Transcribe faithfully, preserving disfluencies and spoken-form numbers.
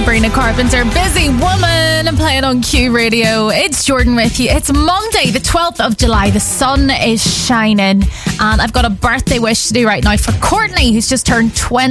Sabrina Carpenter, Busy Woman, and playing on Q Radio. It's Jordan with you. It's Monday, the twelfth of July. The sun is shining, and I've got a birthday wish to do right now for Courtney, who's just turned twenty.